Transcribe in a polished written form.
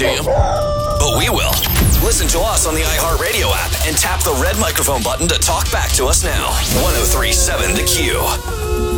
to you, but we will. Listen to us on the iHeartRadio app and tap the red microphone button to talk back to us now. 103.7 The Q.